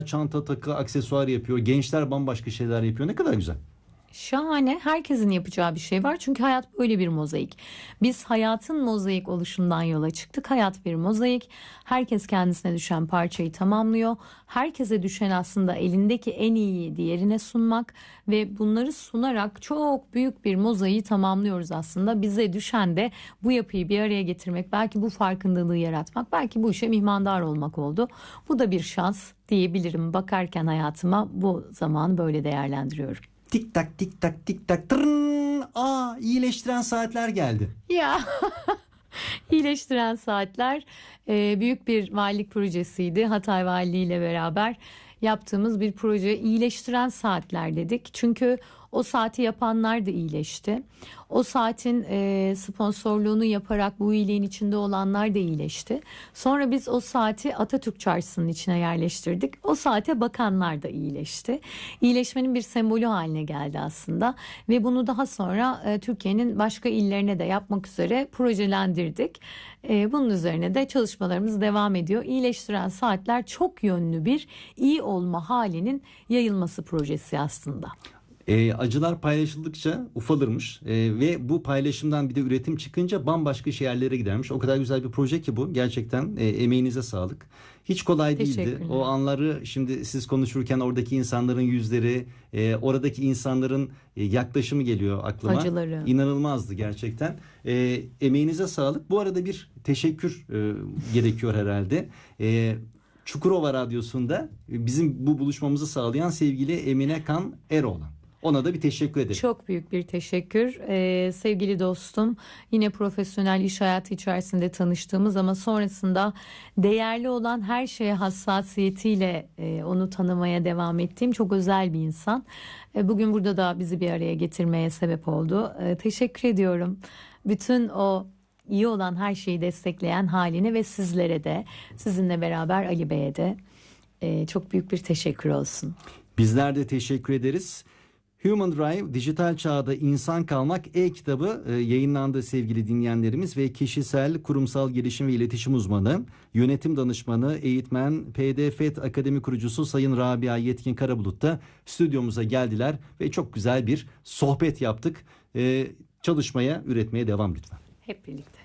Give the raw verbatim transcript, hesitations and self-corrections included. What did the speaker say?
çanta, takı, aksesuar yapıyor. Gençler bambaşka şeyler yapıyor. Ne kadar güzel. Şahane. Herkesin yapacağı bir şey var. Çünkü hayat böyle bir mozaik. Biz hayatın mozaik oluşundan yola çıktık. Hayat bir mozaik. Herkes kendisine düşen parçayı tamamlıyor. Herkese düşen aslında elindeki en iyiyi diğerine sunmak ve bunları sunarak çok büyük bir mozaiği tamamlıyoruz aslında. Bize düşen de bu yapıyı bir araya getirmek, belki bu farkındalığı yaratmak, belki bu işe mihmandar olmak oldu. Bu da bir şans diyebilirim. Bakarken hayatıma bu zamanı böyle değerlendiriyorum. Tik tak tik tak tik tak tırın. Aa, iyileştiren saatler geldi. Ya iyileştiren saatler e, büyük bir valilik projesiydi. Hatay Valiliği ile beraber yaptığımız bir proje. İyileştiren saatler dedik. Çünkü o saati yapanlar da iyileşti. O saatin e, sponsorluğunu yaparak bu iyiliğin içinde olanlar da iyileşti. Sonra biz o saati Atatürk Çarşısı'nın içine yerleştirdik. O saate bakanlar da iyileşti. İyileşmenin bir sembolü haline geldi aslında. Ve bunu daha sonra e, Türkiye'nin başka illerine de yapmak üzere projelendirdik. E, bunun üzerine de çalışmalarımız devam ediyor. İyileştiren saatler çok yönlü bir iyi olma halinin yayılması projesi aslında. E, acılar paylaşıldıkça ufalırmış e, ve bu paylaşımdan bir de üretim çıkınca bambaşka yerlere gidermiş. O kadar güzel bir proje ki bu. Gerçekten e, emeğinize sağlık. Hiç kolay değildi. O anları şimdi siz konuşurken oradaki insanların yüzleri, e, oradaki insanların e, yaklaşımı geliyor aklıma. Acıları. İnanılmazdı gerçekten. E, emeğinize sağlık. Bu arada bir teşekkür e, gerekiyor herhalde. E, Çukurova Radyosu'nda bizim bu buluşmamızı sağlayan sevgili Emine Kan Eroğlan. Ona da bir teşekkür ederim. Çok büyük bir teşekkür. Ee, sevgili dostum, yine profesyonel iş hayatı içerisinde tanıştığımız ama sonrasında değerli olan her şeye hassasiyetiyle e, onu tanımaya devam ettiğim çok özel bir insan. E, bugün burada da bizi bir araya getirmeye sebep oldu. E, teşekkür ediyorum. Bütün o iyi olan her şeyi destekleyen haline ve sizlere de, sizinle beraber Ali Bey'e de e, çok büyük bir teşekkür olsun. Bizler de teşekkür ederiz. Human Drive, Dijital Çağda İnsan Kalmak e-kitabı e, yayınlandı sevgili dinleyenlerimiz ve kişisel, kurumsal gelişim ve iletişim uzmanı, yönetim danışmanı, eğitmen, P D F E T Akademi kurucusu Sayın Rabia Yetkin Karabulut da stüdyomuza geldiler ve çok güzel bir sohbet yaptık. E, çalışmaya, üretmeye devam lütfen. Hep birlikte.